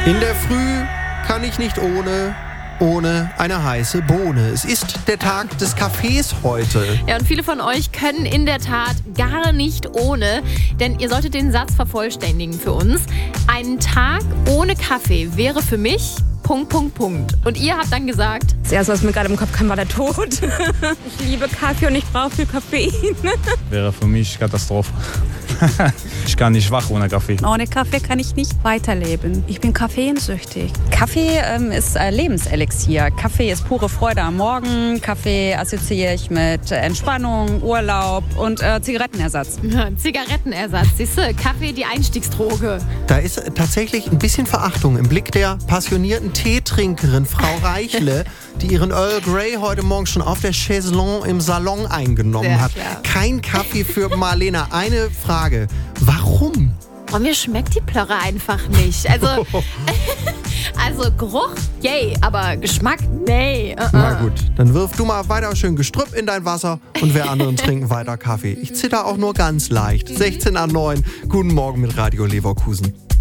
In der Früh kann ich nicht ohne eine heiße Bohne. Es ist der Tag des Kaffees heute. Ja, und viele von euch können in der Tat gar nicht ohne, denn ihr solltet den Satz vervollständigen für uns. Ein Tag ohne Kaffee wäre für mich... ... Und ihr habt dann gesagt... Das erste, was mir gerade im Kopf kam, war der Tod. Ich liebe Kaffee und ich brauche viel Koffein. Wäre für mich Katastrophe. Ich kann nicht wach ohne Kaffee. Ohne Kaffee kann ich nicht weiterleben. Ich bin koffeinsüchtig. Kaffee ist Lebenselixier. Kaffee ist pure Freude am Morgen. Kaffee assoziiere ich mit Entspannung, Urlaub und Zigarettenersatz. Zigarettenersatz, siehst du? Kaffee, die Einstiegsdroge. Da ist tatsächlich ein bisschen Verachtung im Blick der passionierten Teetrinkerin Frau Reichle, die ihren Earl Grey heute Morgen schon auf der Chaiselongue im Salon eingenommen Sehr hat. klar. Kein Kaffee für Marlena. Eine Frage. Warum? Oh, mir schmeckt die Plörre einfach nicht. Also Geruch, yay, aber Geschmack, nee. Na gut, dann wirf du mal weiter schön Gestrüpp in dein Wasser und wir anderen trinken weiter Kaffee. Ich zitter auch nur ganz leicht. 16:09. Guten Morgen mit Radio Leverkusen.